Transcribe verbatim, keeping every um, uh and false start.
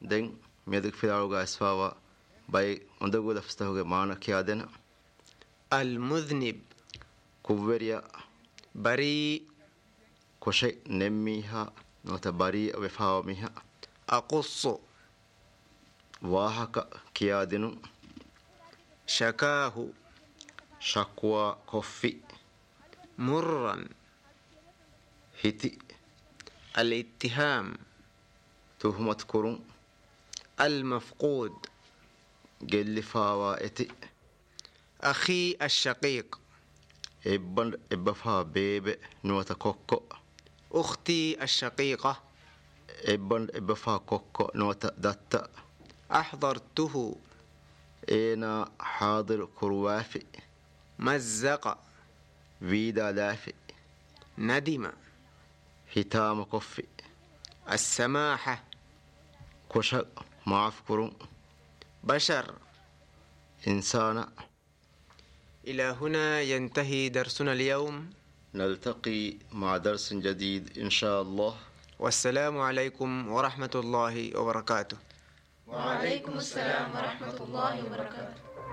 دين ميدك في العروقة أسفاوا باي مندقو لفستهوغ معنا كيادنا المذنب كوفريا بريء كوشي نميها نوتا بريء وفاوميها أقص واحك كيادن شكاه شكوى كوفي مرا هتي الاتهام تهمة كرون المفقود جل فاوا اتي أخي الشقيق ابن ابفا بيب نوتا كوكو أختي الشقيقة ابن ابفا كوكو نوتا داتا أحضرته اينا حاضر كروافي مزق فيدا لافي ندم هتام كوفي السماحة كوشا معف كرون بشر إنسان. إلى هنا ينتهي درسنا اليوم، نلتقي مع درس جديد إن شاء الله. والسلام عليكم ورحمة الله وبركاته. وعليكم السلام ورحمة الله وبركاته.